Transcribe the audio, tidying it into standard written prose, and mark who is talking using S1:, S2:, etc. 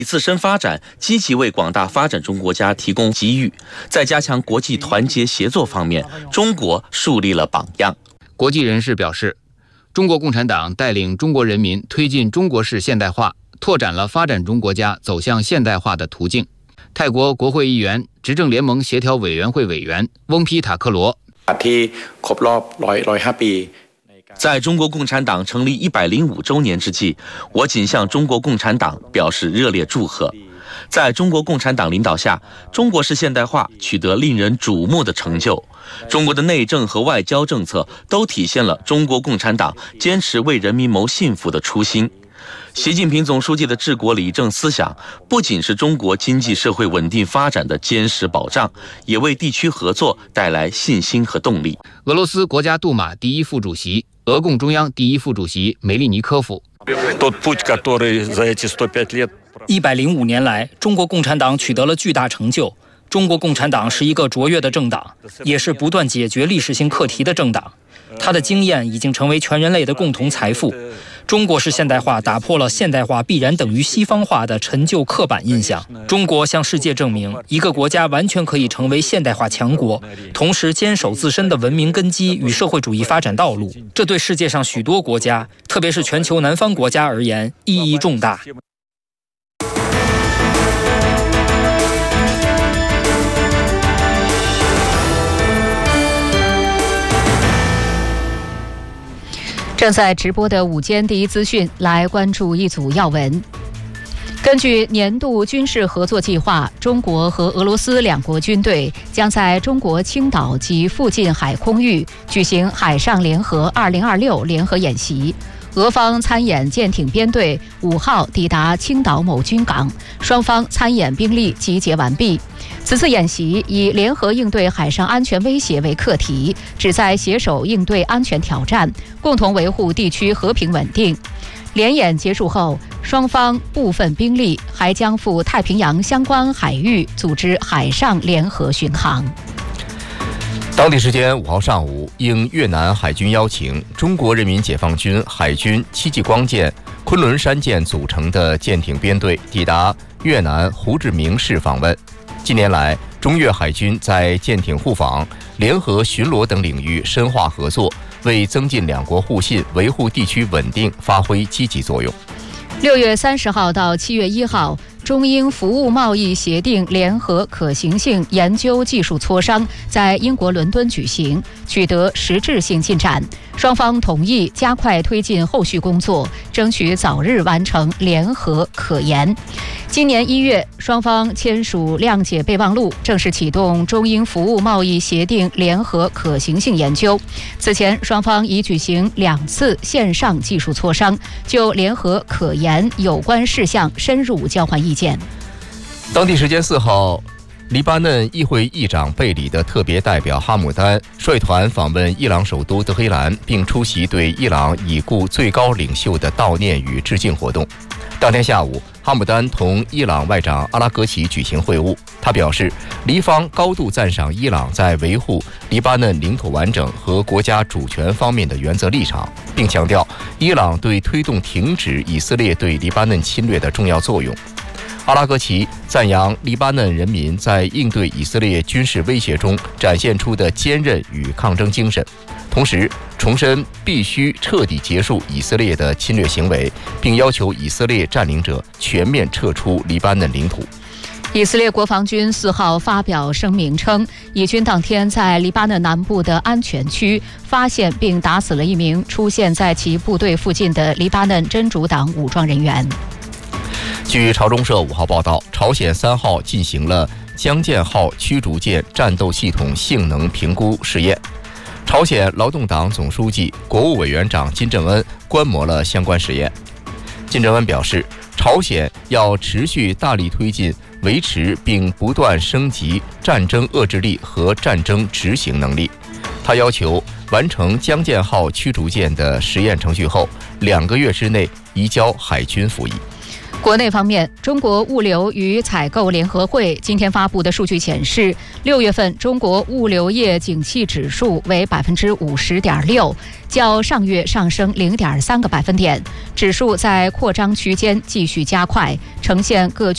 S1: 自身发展，积极为广大发展中国家提供机遇。在加强国际团结协作方面，中国树立了榜样。
S2: 国际人士表示，中国共产党带领中国人民推进中国式现代化，拓展了发展中国家走向现代化的途径。泰国国会议员、执政联盟协调委员会委员翁皮塔克罗，
S1: 在中国共产党成立105周年之际，我谨向中国共产党表示热烈祝贺。在中国共产党领导下，中国式现代化取得令人瞩目的成就。中国的内政和外交政策都体现了中国共产党坚持为人民谋幸福的初心。习近平总书记的治国理政思想，不仅是中国经济社会稳定发展的坚实保障，也为地区合作带来信心和动力。
S2: 俄罗斯国家杜马第一副主席、俄共中央第一副主席梅利尼科夫
S3: ，105年来，中国共产党取得了巨大成就。中国共产党是一个卓越的政党，也是不断解决历史性课题的政党。它的经验已经成为全人类的共同财富。中国式现代化打破了现代化必然等于西方化的陈旧刻板印象。中国向世界证明，一个国家完全可以成为现代化强国，同时坚守自身的文明根基与社会主义发展道路。这对世界上许多国家，特别是全球南方国家而言，意义重大。
S4: 正在直播的午间第一资讯，来关注一组要闻。根据年度军事合作计划，中国和俄罗斯两国军队将在中国青岛及附近海空域举行海上联合2026联合演习。俄方参演舰艇编队5号抵达青岛某军港，双方参演兵力集结完毕。此次演习以联合应对海上安全威胁为课题，旨在携手应对安全挑战，共同维护地区和平稳定。联演结束后，双方部分兵力还将赴太平洋相关海域组织海上联合巡航。
S5: 当地时间5号上午，应越南海军邀请，中国人民解放军海军戚继光舰、昆仑山舰组成的舰艇编队抵达越南胡志明市访问。近年来，中越海军在舰艇互访、联合巡逻等领域深化合作，为增进两国互信、维护地区稳定发挥积极作用。
S4: 6月30号到7月1号，中英服务贸易协定联合可行性研究技术磋商在英国伦敦举行，取得实质性进展。双方同意加快推进后续工作，争取早日完成联合可研。今年1月，双方签署谅解备忘录，正式启动中英服务贸易协定联合可行性研究。此前，双方已举行2次线上技术磋商，就联合可研有关事项深入交换意见。
S5: 当地时间4号，黎巴嫩议会议长贝里的特别代表哈姆丹率团访问伊朗首都德黑兰，并出席对伊朗已故最高领袖的悼念与致敬活动。当天下午，哈姆丹同伊朗外长阿拉格齐举行会晤。他表示，黎方高度赞赏伊朗在维护黎巴嫩领土完整和国家主权方面的原则立场，并强调伊朗对推动停止以色列对黎巴嫩侵略的重要作用。阿拉格齐赞扬黎巴嫩人民在应对以色列军事威胁中展现出的坚韧与抗争精神，同时重申必须彻底结束以色列的侵略行为，并要求以色列占领者全面撤出黎巴嫩领土。
S4: 以色列国防军4号发表声明称，以军当天在黎巴嫩南部的安全区发现并打死了一名出现在其部队附近的黎巴嫩真主党武装人员。
S5: 据朝中社5号报道，朝鲜3号进行了江舰号驱逐舰战斗系统性能评估试验。朝鲜劳动党总书记、国务委员长金正恩观摩了相关实验。金正恩表示，朝鲜要持续大力推进维持并不断升级战争遏制力和战争执行能力。他要求完成江舰号驱逐舰的实验程序后，2个月之内移交海军服役。
S4: 国内方面，中国物流与采购联合会今天发布的数据显示，6月份中国物流业景气指数为50.6%，较上月上升0.3个百分点，指数在扩张区间继续加快，呈现各